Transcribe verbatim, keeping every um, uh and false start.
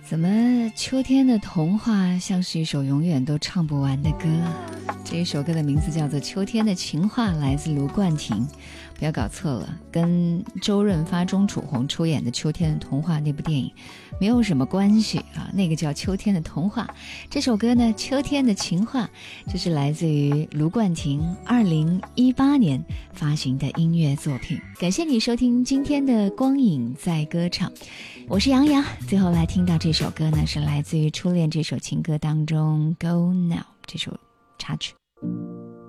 怎么秋天的童话像是一首永远都唱不完的歌？这一首歌的名字叫做《秋天的情话》，来自卢冠廷。不要搞错了，跟周润发、钟楚红出演的《秋天的童话》那部电影没有什么关系啊，那个叫《秋天的童话》。这首歌呢，《秋天的情话》，这是来自于卢冠廷二零一八年发行的音乐作品。感谢你收听今天的光影在歌场，我是杨洋。最后来听到这首歌呢，是来自于《初恋》这首情歌当中《Go Now》这首插曲。